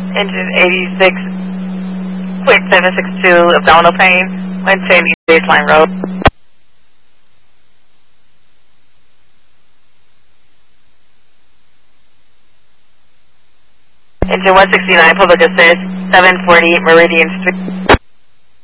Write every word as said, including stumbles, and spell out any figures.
Engine eighty-six, quick seven six two, abdominal pain, one ten East Baseline Road. Engine one sixty-nine, public assist, seven forty Meridian Street.